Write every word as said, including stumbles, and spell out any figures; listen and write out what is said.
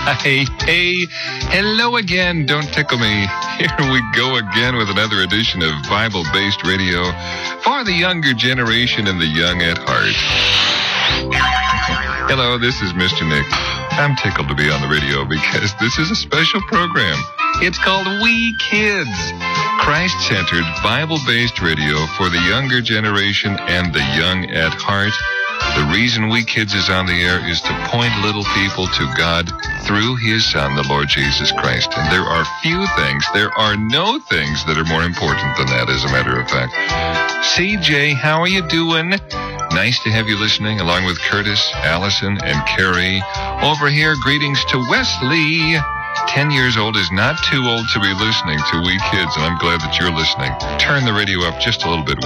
Hey, hey, hello again. Don't tickle me. Here we go again with another edition of Bible-based radio for the younger generation and the young at heart. Hello, this is Mister Nick. I'm tickled to be on the radio because this is a special program. It's called We Kids, Christ-centered, Bible-based radio for the younger generation and the young at heart. The reason We Kids is on the air is to point little people to God through His Son, the Lord Jesus Christ. And there are few things, there are no things that are more important than that, as a matter of fact. C J, how are you doing? Nice to have you listening, along with Curtis, Allison, and Carrie. Over here, greetings to Wesley. Ten years old is not too old to be listening to We Kids, and I'm glad that you're listening. Turn the radio up just a little bit.